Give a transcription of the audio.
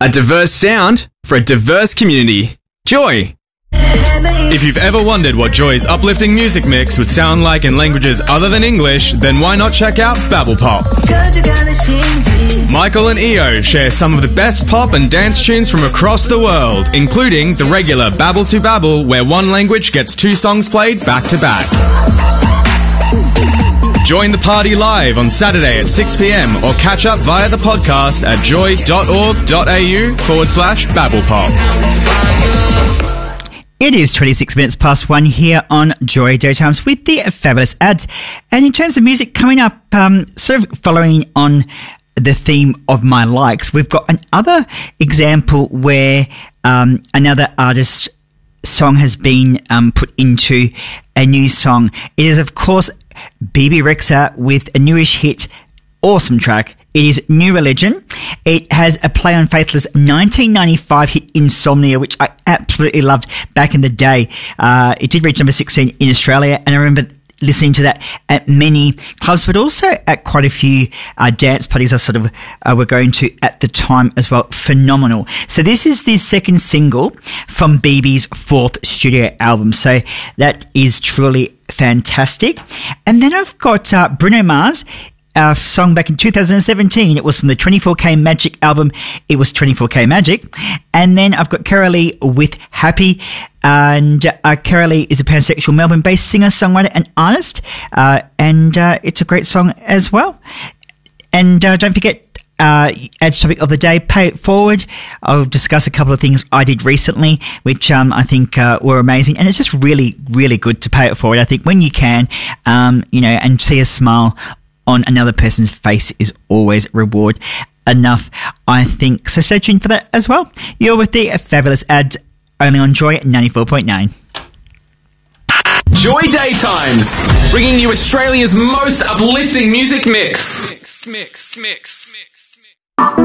A diverse sound for a diverse community. Joy. If you've ever wondered what Joy's uplifting music mix would sound like in languages other than English, then why not check out Babble Pop? Michael and Io share some of the best pop and dance tunes from across the world, including the regular Babble to Babble, where one language gets 2 songs played back to back. Join the party live on Saturday at 6 p.m. or catch up via the podcast at joy.org.au/babblepop. It is 26 minutes past 1 here on Joy Daytimes with the fabulous ads. And in terms of music coming up, sort of following on the theme of my likes, we've got another example where another artist's song has been put into a new song. It is, of course, Bebe Rexha with a newish hit, awesome track. It is New Religion. It has a play on Faithless 1995 hit Insomnia, which I absolutely loved back in the day. It did reach number 16 in Australia, and I remember listening to that at many clubs, but also at quite a few dance parties I sort of were going to at the time as well. Phenomenal. So this is the second single from Bebe's 4th studio album. So that is truly fantastic. And then I've got Bruno Mars, a song back in 2017. It was from the 24K Magic album. It was 24K Magic. And then I've got Carolee with Happy. And Carolee is a pansexual Melbourne-based singer, songwriter and artist. And it's a great song as well. And don't forget, ads topic of the day, Pay It Forward. I'll discuss a couple of things I did recently, which I think were amazing. And it's just really, really good to pay it forward. I think when you can, and see a smile on another person's face is always reward enough, I think. So stay tuned for that as well. You're with the fabulous ads only on Joy 94.9. Joy Daytimes, bringing you Australia's most uplifting music mix.